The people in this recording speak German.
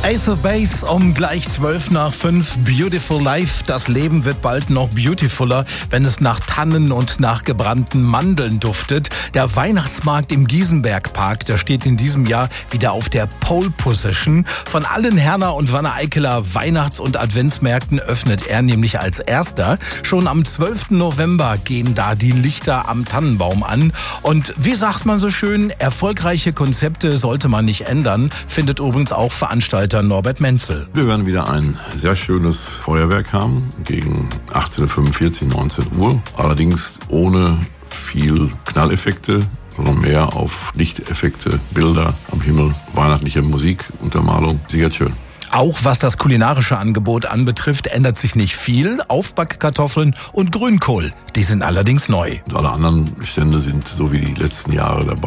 Ace of Base um gleich 5:12. Beautiful Life. Das Leben wird bald noch beautifuler, wenn es nach Tannen und nach gebrannten Mandeln duftet. Der Weihnachtsmarkt im Giesenbergpark, der steht in diesem Jahr wieder auf der Pole Position. Von allen Herner und Wanne-Eickeler Weihnachts- und Adventsmärkten öffnet er nämlich als erster. Schon am 12. November gehen da die Lichter am Tannenbaum an. Und wie sagt man so schön, erfolgreiche Konzepte sollte man nicht ändern, findet übrigens auch Veranstalter Norbert Menzel. Wir werden wieder ein sehr schönes Feuerwerk haben, gegen 18:45, 19 Uhr. Allerdings ohne viel Knalleffekte, sondern mehr auf Lichteffekte, Bilder am Himmel, weihnachtliche Musik, Untermalung. Sicher schön. Auch was das kulinarische Angebot anbetrifft, ändert sich nicht viel. Aufbackkartoffeln und Grünkohl, die sind allerdings neu. Und alle anderen Stände sind so wie die letzten Jahre dabei.